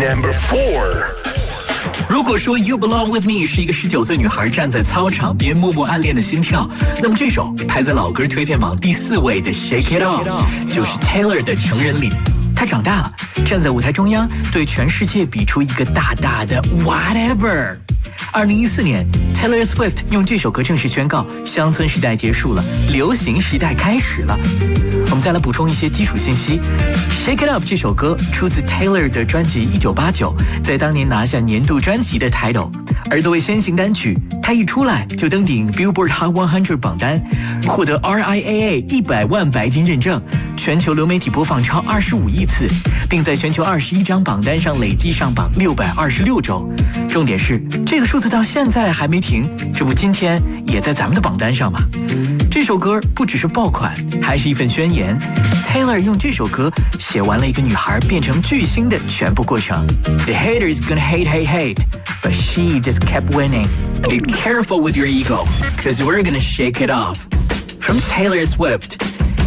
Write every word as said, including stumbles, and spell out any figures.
Number four。 如果说 You Belong With Me 是一个十九岁女孩站在操场边默默暗恋的心跳，那么这首排在老歌推荐榜第四位的 Shake It Off 就是 Taylor 的成人礼。她长大了，站在舞台中央，对全世界比出一个大大的 Whatever。二零一四年 Taylor Swift 用这首歌正式宣告乡村时代结束了，流行时代开始了。我们再来补充一些基础信息。 Shake It Up 这首歌出自 Taylor 的专辑一九八九，在当年拿下年度专辑的 title。 而作为先行单曲，它一出来就登顶 Billboard Hot 百榜单，获得 R I A A 一百万白金认证，全球流媒体播放超二十五亿次，并在全球二十一张榜单上累计上榜六百二十六周。重点是这个数字到现在还没停，这不今天也在咱们的榜单上吗？这首歌不只是爆款，还是一份宣言。 Taylor 用这首歌写完了一个女孩变成巨星的全部过程。 The haters gonna hate hate hate But she just kept winning. Be careful with your ego, cause we're gonna shake it off. From Taylor Swift